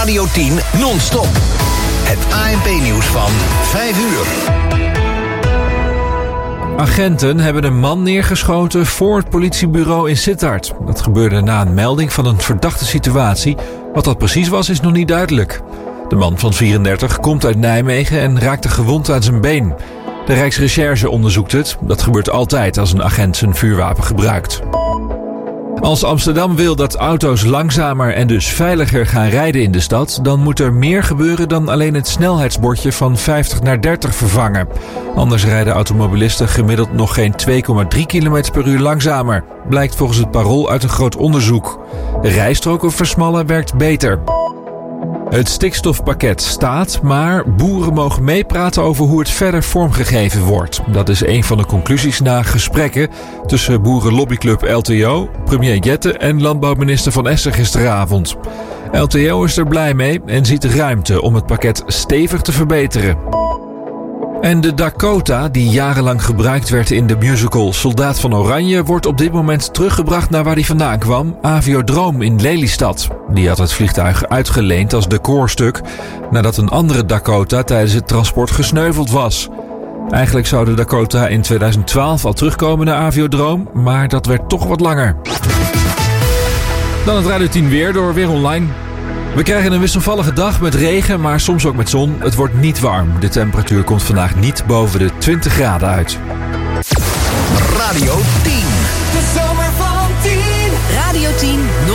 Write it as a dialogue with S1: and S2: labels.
S1: Radio 10 non-stop. Het ANP-nieuws van 5 uur.
S2: Agenten hebben een man neergeschoten voor het politiebureau in Sittard. Dat gebeurde na een melding van een verdachte situatie. Wat dat precies was, is nog niet duidelijk. De man van 34 komt uit Nijmegen en raakte gewond aan zijn been. De Rijksrecherche onderzoekt het. Dat gebeurt altijd als een agent zijn vuurwapen gebruikt. Als Amsterdam wil dat auto's langzamer en dus veiliger gaan rijden in de stad, dan moet er meer gebeuren dan alleen het snelheidsbordje van 50 naar 30 vervangen. Anders rijden automobilisten gemiddeld nog geen 2,3 km per uur langzamer, blijkt volgens het Parool uit een groot onderzoek. Rijstroken versmallen werkt beter. Het stikstofpakket staat, maar boeren mogen meepraten over hoe het verder vormgegeven wordt. Dat is een van de conclusies na gesprekken tussen boerenlobbyclub LTO, premier Jette en landbouwminister Van Essen gisteravond. LTO is er blij mee en ziet ruimte om het pakket stevig te verbeteren. En de Dakota, die jarenlang gebruikt werd in de musical Soldaat van Oranje, wordt op dit moment teruggebracht naar waar hij vandaan kwam, Aviodroom in Lelystad. Die had het vliegtuig uitgeleend als decorstuk nadat een andere Dakota tijdens het transport gesneuveld was. Eigenlijk zou de Dakota in 2012 al terugkomen naar Aviodroom, maar dat werd toch wat langer. Dan het Radio 10 weer door Weer Online. We krijgen een wisselvallige dag met regen, maar soms ook met zon. Het wordt niet warm. De temperatuur komt vandaag niet boven de 20 graden uit.
S1: Radio 10.
S3: De zomer van 10.
S4: Radio 10.